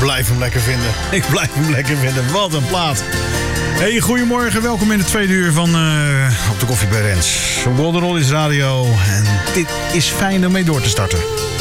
blijf hem lekker vinden. Wat een plaat. Hey, goedemorgen. Welkom in het tweede uur van Op de Koffie bij Rens. Golden Oldies Radio. En dit is fijn om mee door te starten.